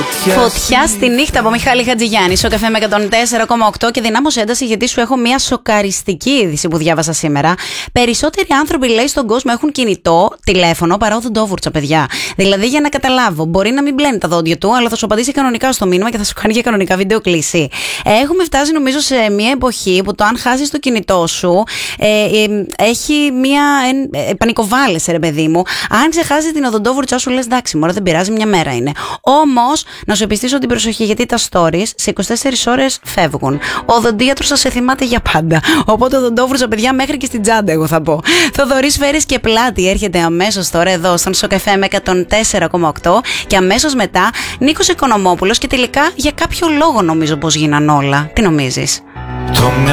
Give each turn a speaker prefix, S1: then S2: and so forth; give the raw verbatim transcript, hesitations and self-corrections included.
S1: Φωτιά, Φωτιά στη νύχτα από Μιχάλη Χατζηγιάννη. Στο καφέ με εκατόν τέσσερα κόμμα οκτώ και δυνάμωσε ένταση, γιατί σου έχω μια σοκαριστική είδηση που διάβασα σήμερα. Περισσότεροι άνθρωποι, λέει, στον κόσμο έχουν κινητό τηλέφωνο παρά οδοντόβουρτσα, παιδιά. Δηλαδή, για να καταλάβω, μπορεί να μην μπλένει τα δόντια του, αλλά θα σου απαντήσει κανονικά στο μήνυμα και θα σου κάνει και κανονικά βίντεο κλήση. Έχουμε φτάσει, νομίζω, σε μια εποχή που το αν χάσει το κινητό σου ε, ε, έχει μια. Ε, ε, πανικοβάλλεσαι, ρε παιδί μου. Αν ξεχάσει την οδοντόβουρτσά σου, λες εντάξει, μωρέ, δεν πειράζει, μια μέρα είναι. Όμως, να σου επιστήσω την προσοχή, γιατί τα stories σε είκοσι τέσσερις ώρες φεύγουν. Ο οδοντίατρος θα σε θυμάται για πάντα. Οπότε, οδοντόβουρτσα, παιδιά, μέχρι και στην τσάντα, εγώ θα πω. Θοδωρής Φέρης και Πλάτη έρχεται αμέσως τώρα εδώ στον Σοκαφέ με εκατόν τέσσερα κόμμα οκτώ και αμέσως μετά Νίκος Οικονομόπουλος και τελικά για κάποιο λόγο νομίζω πως γίναν όλα. Τι νομίζεις?
S2: Το